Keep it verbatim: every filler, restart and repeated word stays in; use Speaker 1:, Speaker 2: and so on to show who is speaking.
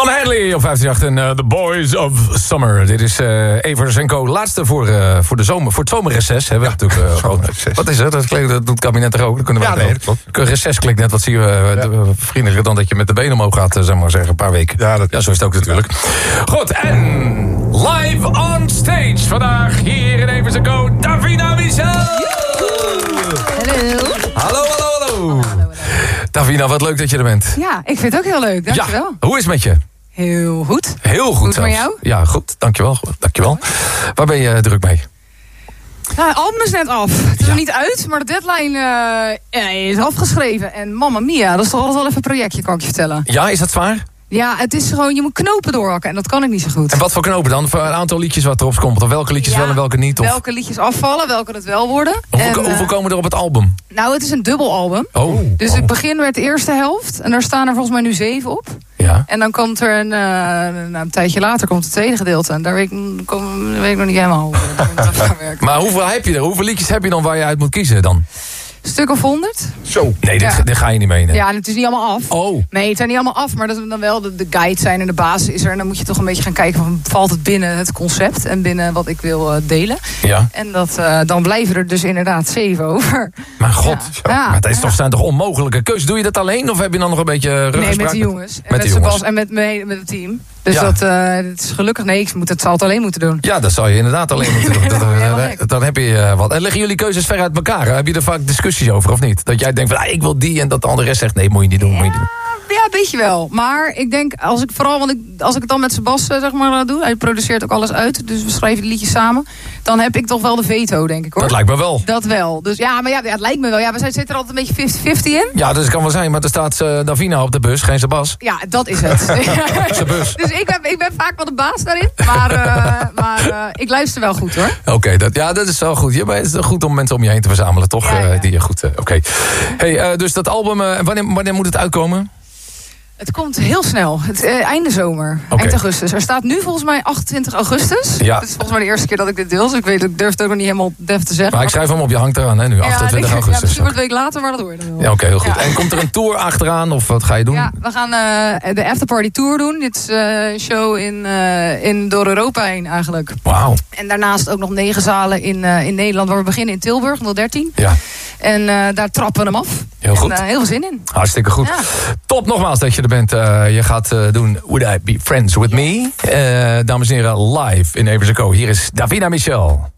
Speaker 1: Don Henley op vijftienacht en uh, The Boys of Summer. Dit is uh, Evers en Co. Laatste voor, uh, voor, de zomer, voor het zomerreces. Hebben we ja, natuurlijk. Uh, zomerreces. Wat is het? Dat, klinkt, dat doet het kabinet er ook. Dat kunnen we ja, dat klopt. Reces klinkt net wat zie je uh, ja. vriendelijker dan dat je met de benen omhoog gaat, uh, zeg maar zeggen, een paar weken. Ja, dat... ja, zo is het ook natuurlijk. Goed, en live on stage vandaag hier in Evers en Co. Davina Michel.
Speaker 2: Hallo.
Speaker 1: Hallo, hallo, hallo. Davina, wat leuk dat je er bent.
Speaker 2: Ja, ik vind het ook heel leuk. Dankjewel.
Speaker 1: Ja, hoe is het met je?
Speaker 2: Heel goed.
Speaker 1: Heel goed.
Speaker 2: Goed met jou?
Speaker 1: Ja, goed. Dankjewel. Dankjewel. Waar ben je druk mee?
Speaker 2: Nou, het album is net af. Het is ja. er niet uit, maar de deadline uh, ja, is afgeschreven. En mamma mia, dat is toch altijd wel even een projectje, kan ik je vertellen.
Speaker 1: Ja, is dat zwaar?
Speaker 2: Ja, het is gewoon, je moet knopen doorhakken en dat kan ik niet zo goed.
Speaker 1: En wat voor knopen dan? Voor een aantal liedjes wat erop komt? Of welke liedjes ja, wel en welke niet? Of?
Speaker 2: Welke liedjes afvallen, welke het wel worden.
Speaker 1: Hoeveel,
Speaker 2: en,
Speaker 1: hoeveel komen er op het album?
Speaker 2: Nou, het is een dubbel album.
Speaker 1: Oh.
Speaker 2: Dus
Speaker 1: oh.
Speaker 2: ik begin met de eerste helft en daar staan er volgens mij nu zeven op.
Speaker 1: Ja.
Speaker 2: En dan komt er een, uh, nou, een tijdje later komt het tweede gedeelte. En daar weet ik, kom, weet ik nog niet helemaal hoe dat gaat werken.
Speaker 1: Maar hoeveel heb je er? Hoeveel liedjes heb je dan waar je uit moet kiezen dan?
Speaker 2: Stuk of honderd.
Speaker 1: Zo. Nee, dit,
Speaker 2: ja.
Speaker 1: dit ga je niet menen.
Speaker 2: Ja, en het is niet allemaal af.
Speaker 1: Oh.
Speaker 2: Nee, het zijn niet allemaal af. Maar dat is dan wel de, de guide zijn en de basis is er. En dan moet je toch een beetje gaan kijken van, valt het binnen het concept en binnen wat ik wil uh, delen.
Speaker 1: Ja.
Speaker 2: En dat, uh, dan blijven er dus inderdaad zeven over.
Speaker 1: Maar god,
Speaker 2: ja.
Speaker 1: Ja. Maar dat is
Speaker 2: ja.
Speaker 1: toch, zijn toch onmogelijke keuzes. Doe je dat alleen of heb je dan nog een beetje ruggespraak?
Speaker 2: Nee, met de jongens. En
Speaker 1: met,
Speaker 2: met,
Speaker 1: met
Speaker 2: Sebas en met, met, met het team. Dus
Speaker 1: ja.
Speaker 2: dat uh, het is gelukkig, nee, ik moet het, zal het alleen moeten doen.
Speaker 1: Ja, dat zou je inderdaad alleen moeten doen. Dat, uh, dan heb je uh, wat. En liggen jullie keuzes ver uit elkaar? Heb je er vaak discussies over of niet? Dat jij denkt van, ah, ik wil die en dat de andere rest zegt, nee, moet je niet doen.
Speaker 2: Ja.
Speaker 1: Moet je niet doen.
Speaker 2: Ja, een beetje wel. Maar ik denk, als ik vooral, want ik, als ik het dan met Sebas zeg maar doe, hij produceert ook alles uit, dus we schrijven de liedjes samen, dan heb ik toch wel de veto, denk ik hoor.
Speaker 1: Dat lijkt me wel.
Speaker 2: Dat wel. Dus ja, maar ja, ja het lijkt me wel. Ja, we zitten er altijd een beetje vijftig vijftig in.
Speaker 1: Ja, dus het kan wel zijn, maar er staat uh, Davina op de bus, geen Sebas.
Speaker 2: Ja, dat is het.
Speaker 1: Zijn bus.
Speaker 2: Dus ik ben, ik ben vaak wel de baas daarin, maar, uh, maar uh, ik luister wel goed hoor.
Speaker 1: Oké, okay, dat, ja, dat is wel goed. Ja, maar het is goed om mensen om je heen te verzamelen, toch?
Speaker 2: Ja, ja.
Speaker 1: Uh, die je goed. Uh, Oké. Okay. Hey, uh, dus dat album, uh, wanneer, wanneer moet het uitkomen?
Speaker 2: Het komt heel snel. Het uh, einde zomer. Okay. Eind augustus. Er staat nu volgens mij achtentwintig augustus.
Speaker 1: Ja.
Speaker 2: Het is volgens mij de eerste keer dat ik dit deel. Dus ik, weet, ik durf het ook nog niet helemaal def te zeggen.
Speaker 1: Maar ik schrijf hem op, je hangt eraan hè, nu. Ja, achtentwintig augustus. Ja,
Speaker 2: misschien wordt het een week later, maar dat hoor je dan wel.
Speaker 1: Ja, oké, okay, heel goed. Ja. En komt er een tour achteraan of wat ga je doen?
Speaker 2: Ja, we gaan uh, de Afterparty Tour doen. Dit is uh, een show in, uh, in door Europa heen eigenlijk.
Speaker 1: Wauw.
Speaker 2: En daarnaast ook nog negen zalen in, uh, in Nederland. Waar we beginnen in Tilburg, nul dertien.
Speaker 1: Ja.
Speaker 2: En uh, daar trappen we hem af.
Speaker 1: Heel goed.
Speaker 2: En, uh, heel veel zin in.
Speaker 1: Hartstikke goed. Ja. Top nogmaals dat je er bent. Uh, je gaat uh, doen Would I Be Friends With Me? Uh, dames en heren, live in Evers en Co. Hier is Davina Michel.